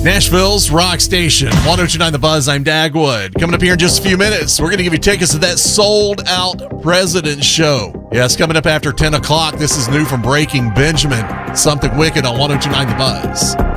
Nashville's Rock Station, 1029 The Buzz. I'm Dagwood. Coming up here in just a few minutes, we're going to give you tickets to that sold-out President show. Yeah, it's coming up after 10 o'clock. This is new from Breaking Benjamin. Something Wicked on 1029 The Buzz.